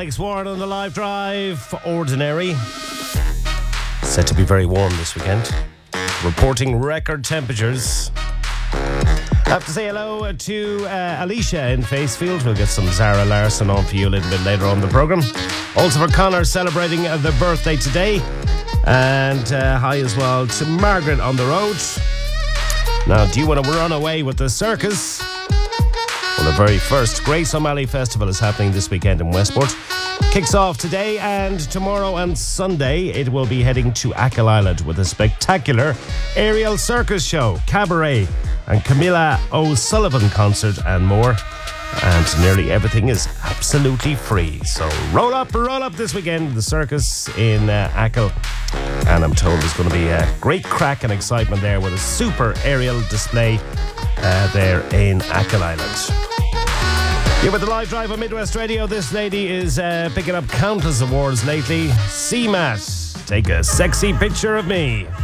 Alex Warren on the live drive. Ordinary. Set to be very warm this weekend. Reporting record temperatures. I have to say hello to Alicia in Facefield. We'll get some Zara Larson on for you a little bit later on the programme. Also for Connor celebrating their birthday today. And hi as well to Margaret on the road. Now, do you want to run away with the circus? Well, the very first Grace O'Malley Festival is happening this weekend in Westport. Kicks off today, and tomorrow and Sunday it will be heading to Achill Island with a spectacular aerial circus show, cabaret, and Camilla O'Sullivan concert and more. And nearly everything is absolutely free. So roll up this weekend, the circus in Achill. And I'm told there's going to be a great crack and excitement there with a super aerial display there in Achill Island. You're with the live drive on Midwest Radio. This lady is picking up countless awards lately. CMAT, take a sexy picture of me.